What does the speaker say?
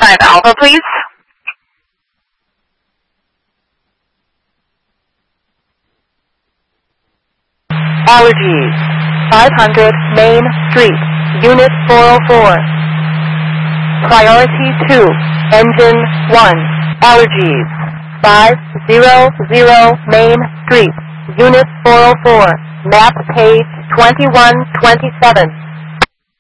5 Alpha, please. Allergies. 500 Main Street, Unit 404. Priority 2, Engine 1. Allergies. 500 Main Street, Unit 404. Map page 2127.